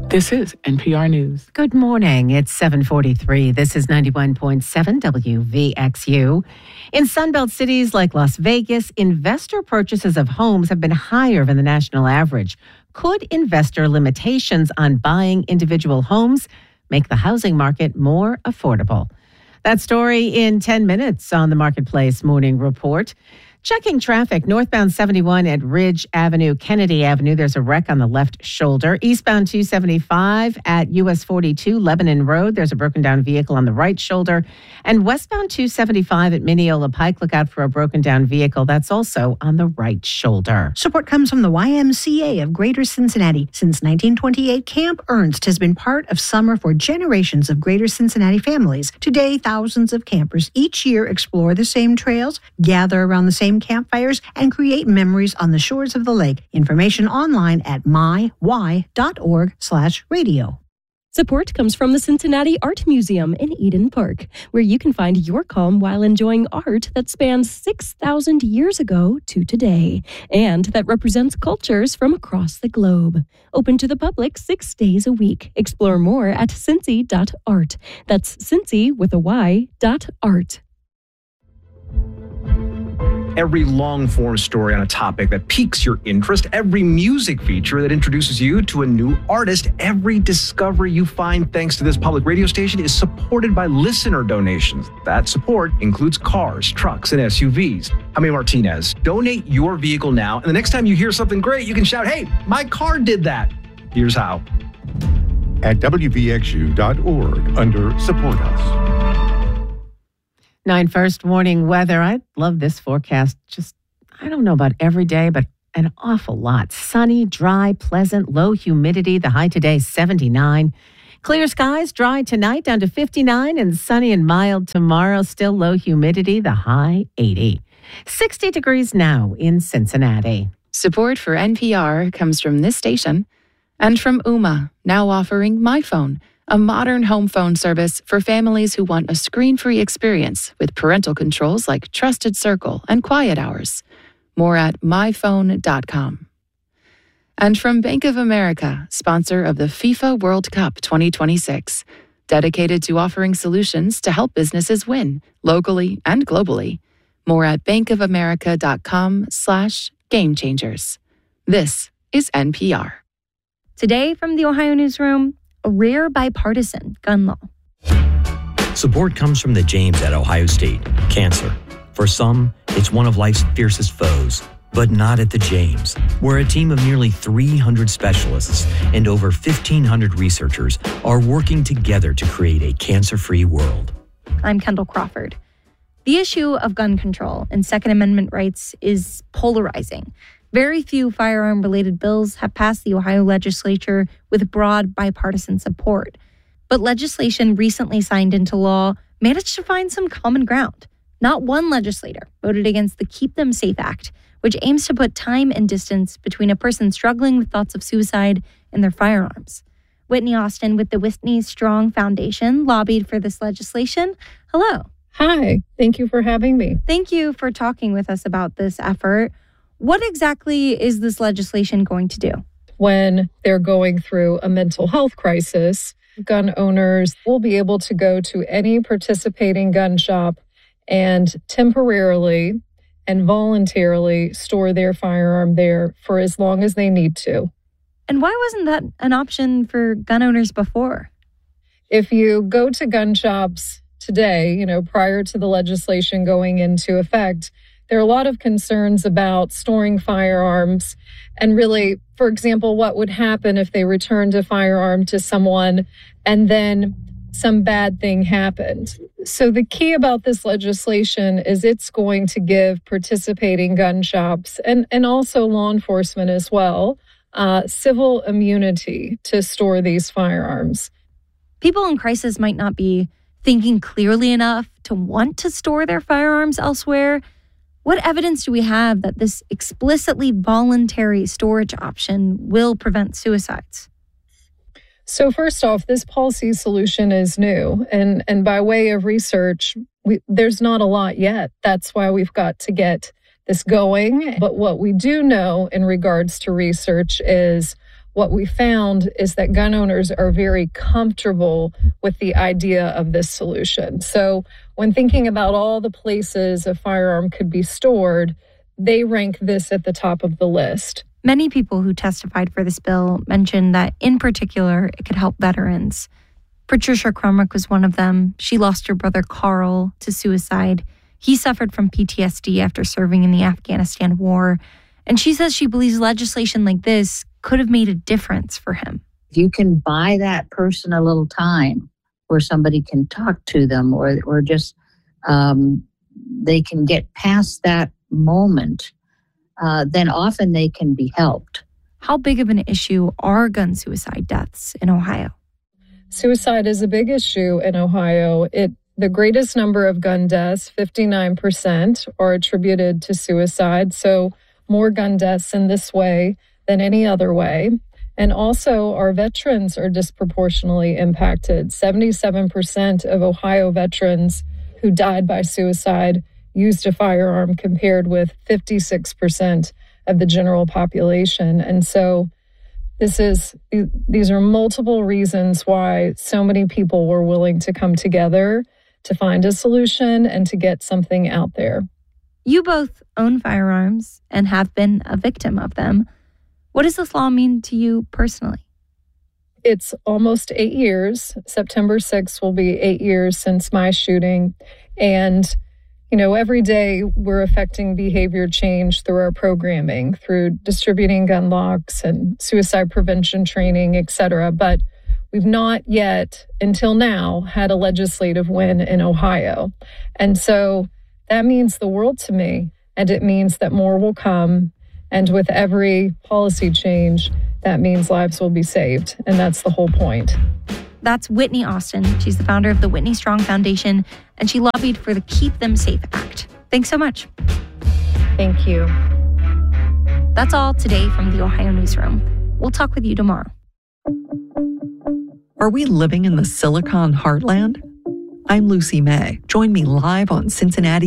This is NPR News. Good morning. It's 7:43. This is 91.7 WVXU. In Sunbelt cities like Las Vegas, investor purchases of homes have been higher than the national average. Could investor limitations on buying individual homes make the housing market more affordable? That story in 10 minutes on the Marketplace Morning Report. Checking traffic, northbound 71 at Ridge Avenue, Kennedy Avenue. There's a wreck on the left shoulder. Eastbound 275 at US 42, Lebanon Road. There's a broken down vehicle on the right shoulder. And westbound 275 at Mineola Pike. Look out for a broken down vehicle. That's also on the right shoulder. Support comes from the YMCA of Greater Cincinnati. Since 1928, Camp Ernst has been part of summer for generations of Greater Cincinnati families. Today, thousands of campers each year explore the same trails, gather around the same campfires, and create memories on the shores of the lake. Information online at my.org/radio. Support comes from the Cincinnati Art Museum in Eden Park, where you can find your calm while enjoying art that spans 6,000 years ago to today, and that represents cultures from across the globe. Open to the public 6 days a week. Explore more at cincy.art. That's Cincy with a Y.art. Every long-form story on a topic that piques your interest, every music feature that introduces you to a new artist, every discovery you find thanks to this public radio station is supported by listener donations. That support includes cars, trucks, and SUVs. Jaime Martinez, donate your vehicle now, and the next time you hear something great, you can shout, "Hey, my car did that." Here's how. At WVXU.org under Support Us. 9 first warning weather. I love this forecast. Just, I don't know about every day, but an awful lot. Sunny, dry, pleasant, low humidity. The high today, 79. Clear skies, dry tonight, down to 59, and sunny and mild tomorrow. Still low humidity, the high 80. 60 degrees now in Cincinnati. Support for NPR comes from this station and from Ooma, now offering MyPhone, a modern home phone service for families who want a screen-free experience with parental controls like Trusted Circle and Quiet Hours. More at myphone.com. And from Bank of America, sponsor of the FIFA World Cup 2026, dedicated to offering solutions to help businesses win, locally and globally. More at bankofamerica.com/gamechangers. This is NPR. Today from the Ohio Newsroom, a rare bipartisan gun law. Support comes from the James at Ohio State. Cancer. For some, it's one of life's fiercest foes, but not at the James, where a team of nearly 300 specialists and over 1,500 researchers are working together to create a cancer-free world. I'm Kendall Crawford. The issue of gun control and Second Amendment rights is polarizing. Very few firearm-related bills have passed the Ohio legislature with broad bipartisan support. But legislation recently signed into law managed to find some common ground. Not one legislator voted against the Keep Them Safe Act, which aims to put time and distance between a person struggling with thoughts of suicide and their firearms. Whitney Austin with the Whitney Strong Foundation lobbied for this legislation. Hello. Hi. Thank you for having me. Thank you for talking with us about this effort. What exactly is this legislation going to do? When they're going through a mental health crisis, gun owners will be able to go to any participating gun shop and temporarily and voluntarily store their firearm there for as long as they need to. And why wasn't that an option for gun owners before? If you go to gun shops today, prior to the legislation going into effect, there are a lot of concerns about storing firearms and really, for example, what would happen if they returned a firearm to someone and then some bad thing happened. So the key about this legislation is it's going to give participating gun shops and also law enforcement as well, civil immunity to store these firearms. People in crisis might not be thinking clearly enough to want to store their firearms elsewhere. What evidence do we have that this explicitly voluntary storage option will prevent suicides? So first off, this policy solution is new. And by way of research, there's not a lot yet. That's why we've got to get this going. But what we do know in regards to research is what we found is that gun owners are very comfortable with the idea of this solution. So when thinking about all the places a firearm could be stored, they rank this at the top of the list. Many people who testified for this bill mentioned that, in particular, it could help veterans. Patricia Crumrick was one of them. She lost her brother Carl to suicide. He suffered from PTSD after serving in the Afghanistan war. And she says she believes legislation like this could have made a difference for him. If you can buy that person a little time where somebody can talk to them or just they can get past that moment, then often they can be helped. How big of an issue are gun suicide deaths in Ohio? Suicide is a big issue in Ohio. The greatest number of gun deaths, 59%, are attributed to suicide. So more gun deaths in this way than any other way. And also our veterans are disproportionately impacted. 77% of Ohio veterans who died by suicide used a firearm, compared with 56% of the general population. And so these are multiple reasons why so many people were willing to come together to find a solution and to get something out there. You both own firearms and have been a victim of them. What does this law mean to you personally? It's almost 8 years. September 6th will be 8 years since my shooting. And, every day we're affecting behavior change through our programming, through distributing gun locks and suicide prevention training, et cetera. But we've not yet, until now, had a legislative win in Ohio. And so that means the world to me. And it means that more will come. And with every policy change, that means lives will be saved. And that's the whole point. That's Whitney Austin. She's the founder of the Whitney Strong Foundation, and she lobbied for the Keep Them Safe Act. Thanks so much. Thank you. That's all today from the Ohio Newsroom. We'll talk with you tomorrow. Are we living in the Silicon Heartland? I'm Lucy May. Join me live on Cincinnati